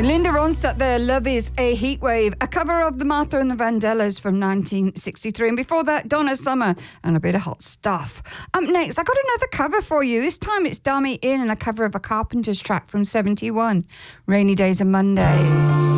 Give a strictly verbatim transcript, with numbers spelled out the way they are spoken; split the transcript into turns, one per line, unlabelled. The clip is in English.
Linda Ronstadt there, Love is a Heatwave, a cover of the Martha and the Vandellas from nineteen sixty-three. And before that, Donna Summer and a bit of hot stuff. Up next, I got another cover for you. This time it's Dami In and a cover of a Carpenters track from seventy-one, Rainy Days and Mondays.